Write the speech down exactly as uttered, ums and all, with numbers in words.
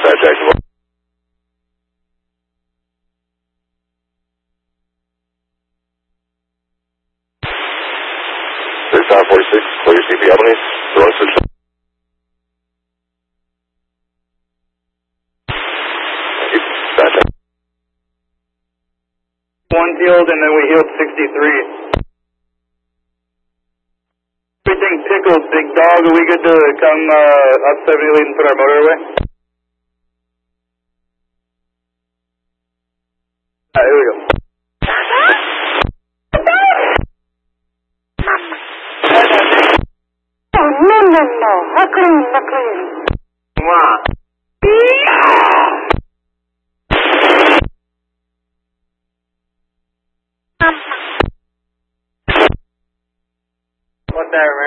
Contact one. Tower forty-six, clear C P L, please. Road switch. Thank you. Contact. One healed, and then we healed sixty-three. Everything pickled, big dog. Are we good to come uh, up seventy lead and put our motor away? Alright, here we go. No, no, no. Maclean, Maclean. Wow. What that,